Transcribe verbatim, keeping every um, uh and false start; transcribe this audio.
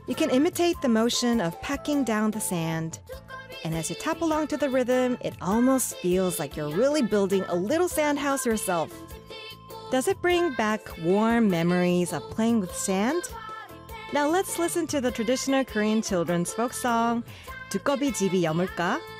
You can imitate the motion of packing down the sand. And as you tap along to the rhythm, it almost feels like you're really building a little sand house yourself. Does it bring back warm memories of playing with sand? Now let's listen to the traditional Korean children's folk song 두꺼비 집이 여물까?